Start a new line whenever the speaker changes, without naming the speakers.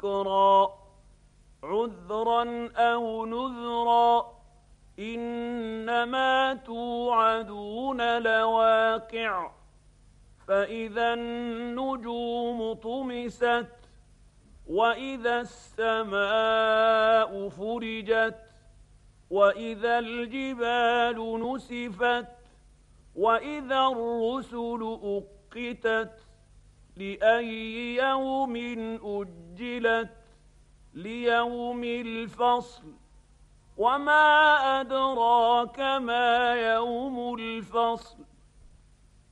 ذكرا عذرا أو نذرا إنما توعدون لواقع فإذا النجوم طمست وإذا السماء فرجت وإذا الجبال نسفت وإذا الرسل أقتت لأي يوم أجلت ليوم الفصل وما أدراك ما يوم الفصل